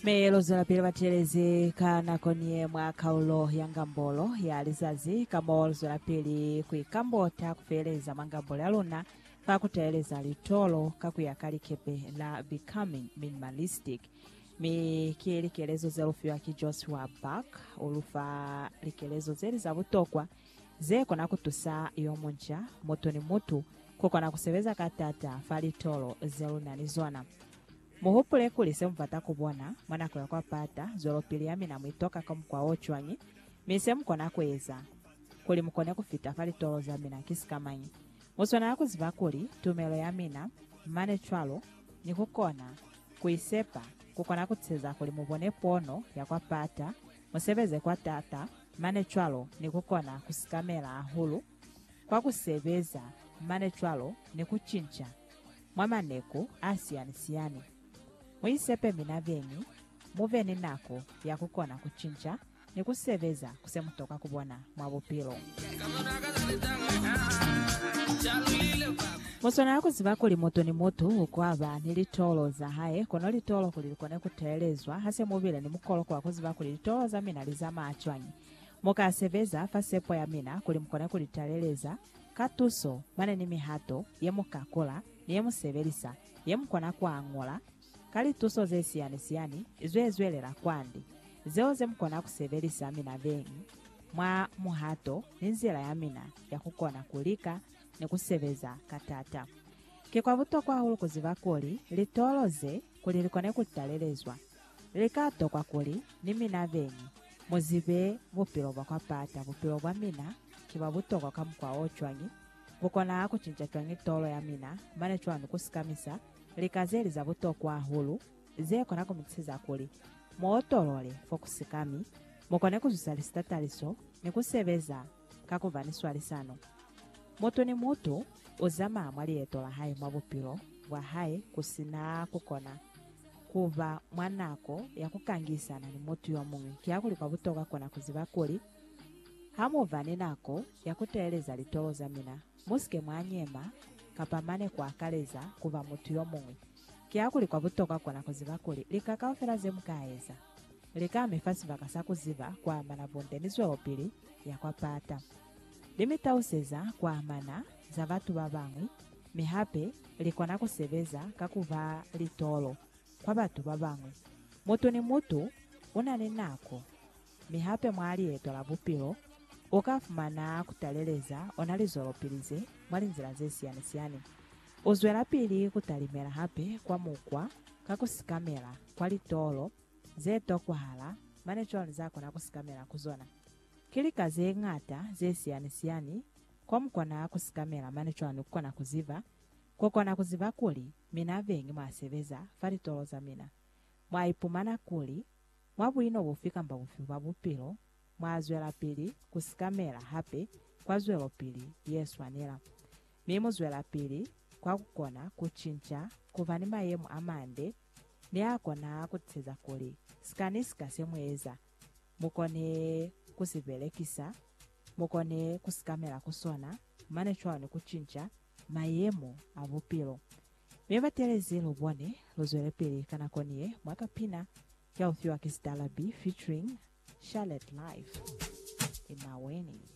Melo zilapili batelezi kana konye mwa kaulo ya ngambolo ya alizazi kamolo zilapili kuikambota kufeleza mangambolo aluna pakuteleza litolo kakuyakali kepe la becoming minimalistic mikilikelezo zelufiwa ki Joshua Buck olufa likelezo zeli za butokwa zeko na kutusa yomonja moto ni mutu koko na kusebeza katata falitolo zelunani zona muhupule kulise mvata kubona mwana kwa kwa pata zolopili yami na mwitoka kwa ochwanyi mise mkona kweza kuli mkone kufita falitolo za mina kisikamanyi musona yako zivakuli tumelo yamina mane chwalo ni kukona kuisepa kukona kutseza kuli mubone pono ya kwa pata musebeze kwa tata mane chwalo ni kukona kusikamela ahulu kwa kusebeza mane chwalo ni kuchincha mwamaneko asianisiani muisepe mina venyi muveni nako ya kukona kuchincha ni kusebeza kusemutoka kubona mwabupilo musona yako zivakuli moto ni moto ukwaba nilitolo za haye kono litolo kulilikone kutelezwa hase muvile ni mukolo kwa kuzivakuli litolo za mina lizama achwanyi muka sebeza fasepo ya mina kuli mkone kulitaleleza katuso mane ni mihato ye mukakola ni ye musebelisa ye mkona kwa angola kali tuso ze siani izwezwelela kwandi zeoze mkona kusebelisa mina vengi mwa muhato ninzira ya mina ya kukona kulika ni kusebeza katata kikwa vuto kwa hulu kuzivakuli litoloze kuli likone kutalelezwa likato kwa kuli ni mina vengi muzibe vupilo bwa kwa pata vupilo bwa mina kiba vuto kwa kamkwa ochwanyi vukona kuchincha chwanyi tolo ya mina mane chwanu kusikamisa likazeli za vuto kwa hulu zeko na kumitiza kuli mootolole fokusikami mukone kuzusalisita taliso ni kusebeza kakuvaniswa lisano moto ni mutu uzama amwali yetola hai mwabupilo bwa hai kusina kukona kuva mwanako ya kukangisana ni motu yomungi kiakuli kwa butoka kona kuzivakuli hamuvani nako ya kuteleza litolo za mina musike mwanyema kapamane kwa kaleza kuva motu yomungi kiakuli kwa butoka kona kuzivakuli likakaofera zemukaeza lika mifasi vakasa kuziva kwa amana bondenizwe opili ya kwa pata limitauseza kwa amana za vatu babangwi mihape likona kusebeza kakuva litolo kwa batu babangwe moto ni mutu unani nako mihape mwali yeto la bupilo ukafumana kutaleleza onalizolopilize mwali nzira zesianisiani uzwela pili kutalimela hape kwa mukwa kakusikamela kwa litolo zeto kuhala mane chwani zako na kusikamela kuzona kili kaze ngata zesianisiani kwa mkona kusikamela mane chwani kukona kuziva kokona kuziva kuli mina vengi mwasebeza falitolo za mina mwaipumana kuli mwabuino bufika mbabufi babupilo mwazwela pili kusikamela hape kwa zwelo pili yesu anela mimo zwela pili kwa kukona kuchincha kuvani mayemu amande ni akona kutseza kuli skanisika semweza mukone kusivelekisa mukone kusikamela kusona mane chwani kuchincha mayemu abupilo mevatelezi lubone lozwele pili kanakonie mwakapina ya uthiwa kisitalabi featuring Charlotte Life Imaweni.